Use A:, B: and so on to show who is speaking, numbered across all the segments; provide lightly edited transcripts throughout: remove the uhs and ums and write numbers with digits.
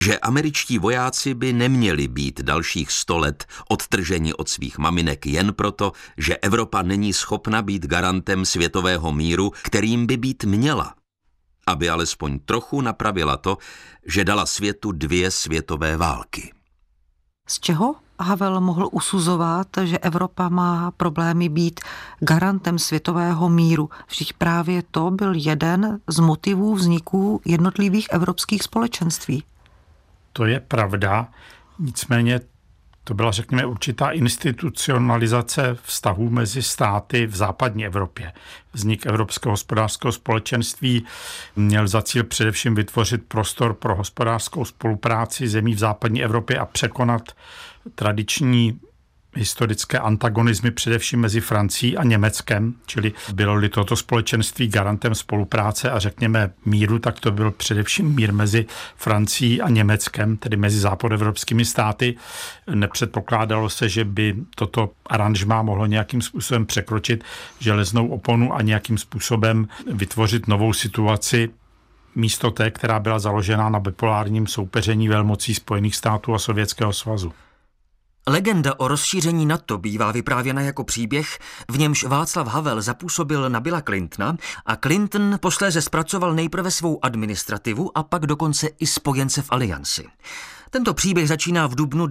A: že američtí vojáci by neměli být dalších 100 let odtrženi od svých maminek jen proto, že Evropa není schopna být garantem světového míru, kterým by být měla. Aby alespoň trochu napravila to, že dala světu 2 světové války.
B: Z čeho Havel mohl usuzovat, že Evropa má problémy být garantem světového míru? Vždyť právě to byl jeden z motivů vzniku jednotlivých evropských společenství.
C: To je pravda, nicméně to byla, řekněme, určitá institucionalizace vztahů mezi státy v západní Evropě. Vznik Evropského hospodářského společenství měl za cíl především vytvořit prostor pro hospodářskou spolupráci zemí v západní Evropě a překonat tradiční historické antagonizmy především mezi Francií a Německem, čili bylo-li toto společenství garantem spolupráce a řekněme míru, tak to byl především mír mezi Francií a Německem, tedy mezi západoevropskými státy. Nepředpokládalo se, že by toto aranžmá mohlo nějakým způsobem překročit železnou oponu a nějakým způsobem vytvořit novou situaci místo té, která byla založena na bipolárním soupeření velmocí Spojených států a Sovětského svazu.
D: Legenda o rozšíření NATO bývá vyprávěna jako příběh, v němž Václav Havel zapůsobil na Billa Clintona a Clinton posléze zpracoval nejprve svou administrativu a pak dokonce i spojence v alianci. Tento příběh začíná v dubnu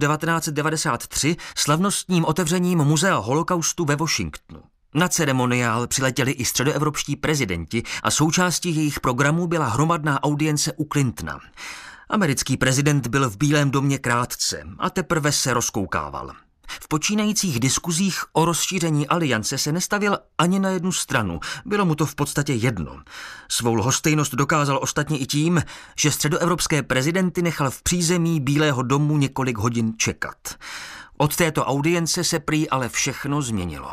D: 1993 slavnostním otevřením Muzea holokaustu ve Washingtonu. Na ceremoniál přiletěli i středoevropští prezidenti a součástí jejich programů byla hromadná audience u Clintona. Americký prezident byl v Bílém domě krátce a teprve se rozkoukával. V počínajících diskuzích o rozšíření aliance se nestavil ani na jednu stranu, bylo mu to v podstatě jedno. Svou lhostejnost dokázal ostatně i tím, že středoevropské prezidenty nechal v přízemí Bílého domu několik hodin čekat. Od této audience se prý ale všechno změnilo.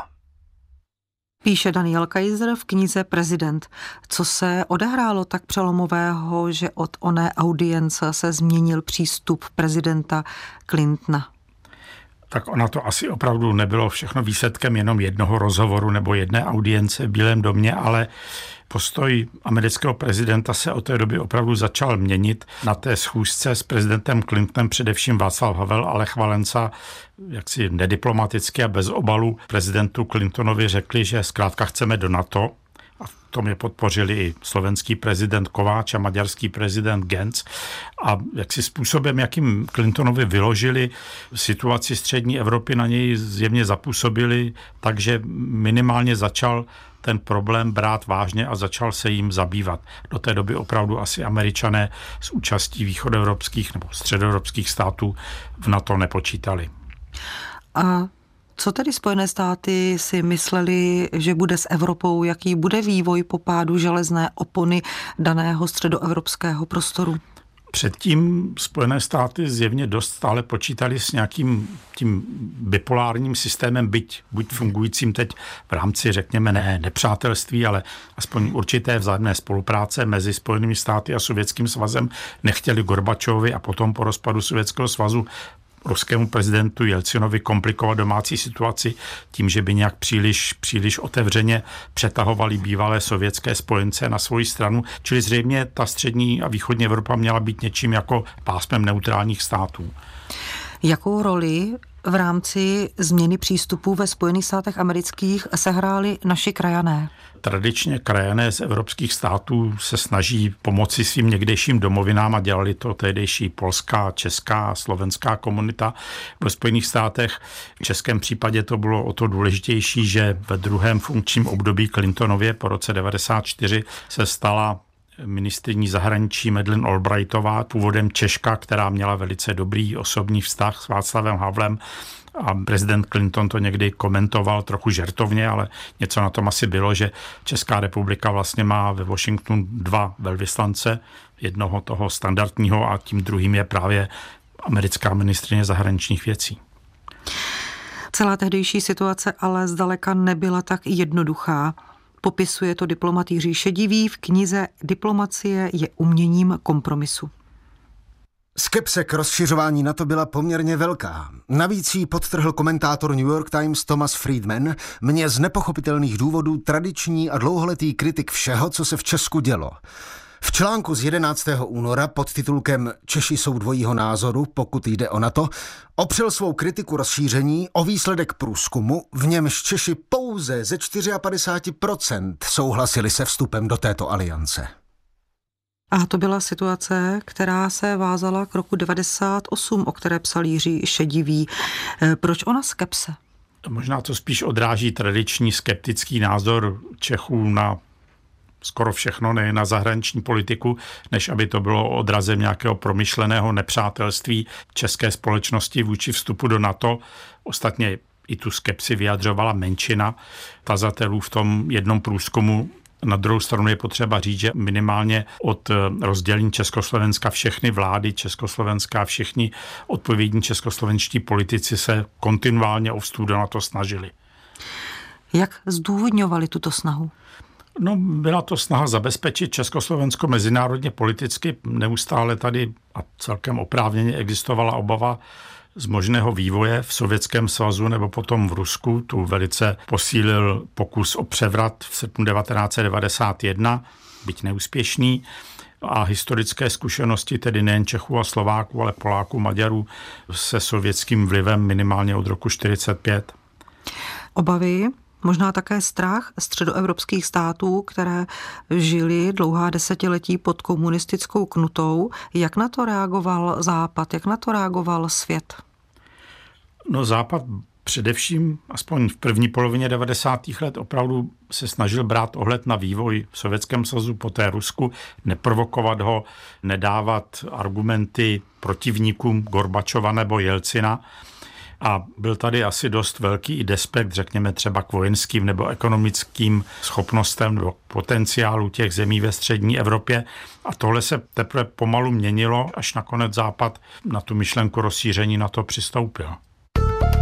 B: Píše Daniel Kaiser v knize Prezident. Co se odehrálo tak přelomového, že od oné audience se změnil přístup prezidenta Clintona?
C: Tak ona to asi opravdu nebylo všechno výsledkem jenom jednoho rozhovoru nebo jedné audience v Bílém domě, ale postoj amerického prezidenta se od té doby opravdu začal měnit. Na té schůzce s prezidentem Clintonem především Václav Havel a Lech Valensa jaksi nediplomaticky a bez obalu prezidentu Clintonovi řekli, že zkrátka chceme do NATO. A v tom je podpořili i slovenský prezident Kováč a maďarský prezident Gentz. A jaksi způsobem, jakým Clintonovi vyložili situaci střední Evropy, na něj zjevně zapůsobili, takže minimálně začal ten problém brát vážně a začal se jim zabývat. Do té doby opravdu asi Američané s účastí východoevropských nebo středoevropských států v NATO nepočítali.
B: A co tedy Spojené státy si mysleli, že bude s Evropou, jaký bude vývoj po pádu železné opony daného středoevropského prostoru?
C: Předtím Spojené státy zjevně dost stále počítali s nějakým tím bipolárním systémem, buď fungujícím teď v rámci, řekněme, ne nepřátelství, ale aspoň určité vzájemné spolupráce mezi Spojenými státy a Sovětským svazem. Nechtěli Gorbačovi a potom po rozpadu Sovětského svazu ruskému prezidentu Jelcinovi komplikovat domácí situaci tím, že by nějak příliš otevřeně přetahovali bývalé sovětské spojence na svoji stranu. Čili zřejmě ta střední a východní Evropa měla být něčím jako pásmem neutrálních států.
B: Jakou roli v rámci změny přístupů ve Spojených státech amerických sehráli naši krajané?
C: Tradičně krajané z evropských států se snaží pomoci svým někdejším domovinám a dělali to tehdejší polská, česká, slovenská komunita ve Spojených státech. V českém případě to bylo o to důležitější, že ve druhém funkčním období Clintonově po roce 1994 se stala ministryní zahraničí Madeleine Albrightová, původem Češka, která měla velice dobrý osobní vztah s Václavem Havlem. A prezident Clinton to někdy komentoval trochu žertovně, ale něco na tom asi bylo, že Česká republika vlastně má ve Washingtonu 2 velvyslance, jednoho toho standardního a tím druhým je právě americká ministryně zahraničních věcí.
B: Celá tehdejší situace ale zdaleka nebyla tak jednoduchá. Popisuje to diplomat Jiří Šedivý v knize Diplomacie je uměním kompromisu.
E: Skepse k rozšiřování NATO byla poměrně velká. Navíc ji podtrhl komentátor New York Times Thomas Friedman, mě z nepochopitelných důvodů tradiční a dlouholetý kritik všeho, co se v Česku dělo. V článku z 11. února pod titulkem Češi jsou dvojího názoru, pokud jde o NATO, opřel svou kritiku rozšíření o výsledek průzkumu, v němž Češi pouze ze 54% souhlasili se vstupem do této aliance.
B: A to byla situace, která se vázala k roku 98, o které psal Jiří Šedivý. Proč ona skepse?
C: Možná to spíš odráží tradiční skeptický názor Čechů na skoro všechno, nejen na zahraniční politiku, než aby to bylo odrazem nějakého promyšleného nepřátelství české společnosti vůči vstupu do NATO. Ostatně i tu skepsi vyjadřovala menšina tazatelů v tom jednom průzkumu. Na druhou stranu je potřeba říct, že minimálně od rozdělení Československa všechny vlády Československa a všichni odpovědní českoslovenští politici se kontinuálně o vstup do NATO snažili.
B: Jak zdůvodňovali tuto snahu?
C: No, byla to snaha zabezpečit Československo mezinárodně politicky. Neustále tady a celkem oprávněně existovala obava z možného vývoje v Sovětském svazu nebo potom v Rusku. Tu velice posílil pokus o převrat v srpnu 1991, byť neúspěšný. A historické zkušenosti, tedy nejen Čechů a Slováků, ale Poláků, Maďarů se sovětským vlivem minimálně od roku 1945.
B: Obavy, možná také strach středoevropských států, které žili dlouhá desetiletí pod komunistickou knutou. Jak na to reagoval Západ? Jak na to reagoval svět?
C: No, Západ především, aspoň v první polovině 90. let, opravdu se snažil brát ohled na vývoj v Sovětském svazu, poté Rusku, neprovokovat ho, nedávat argumenty protivníkům Gorbačova nebo Jelcina. A byl tady asi dost velký i despekt, řekněme třeba k vojenským nebo ekonomickým schopnostem nebo potenciálu těch zemí ve střední Evropě. A tohle se teprve pomalu měnilo, až nakonec Západ na tu myšlenku rozšíření NATO přistoupil.